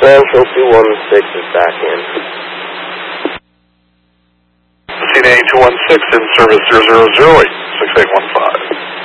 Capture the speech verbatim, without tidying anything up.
Central two one six is back in. C N A two one six in service zero zero zero eight, six eight one five.